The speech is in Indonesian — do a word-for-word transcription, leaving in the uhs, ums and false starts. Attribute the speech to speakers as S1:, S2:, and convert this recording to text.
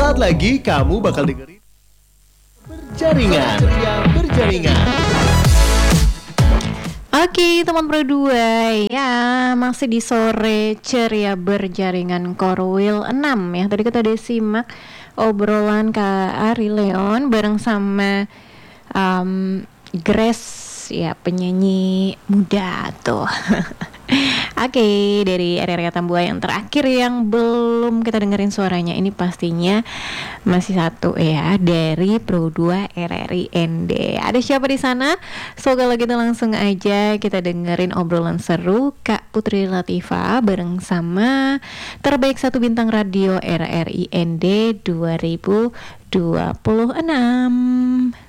S1: Sesaat lagi kamu bakal dengerin Berjaringan, Berjaringan.
S2: Oke teman Pro dua, ya masih di sore ceria berjaringan Korwil enam ya. Tadi kita udah simak obrolan Kak Ari Leon bareng sama um, Grace ya, penyanyi muda tuh. Oke, dari R R K Tambua yang terakhir yang belum kita dengerin suaranya ini pastinya masih satu ya, dari Pro dua R R I N D. Ada siapa di sana? So kalau gitu langsung aja kita dengerin obrolan seru Kak Putri Latifa bareng sama terbaik satu bintang radio R R I N D dua ribu dua puluh enam.